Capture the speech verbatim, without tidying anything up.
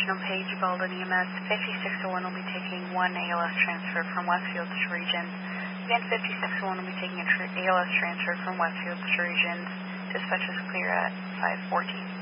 attention on page Baldwin E M S. fifty-six oh one will be taking one A L S transfer from Westfield to Regions. Again, fifty-six oh one will be taking a A L S transfer from Westfield to Regions. Dispatch is clear at five fourteen.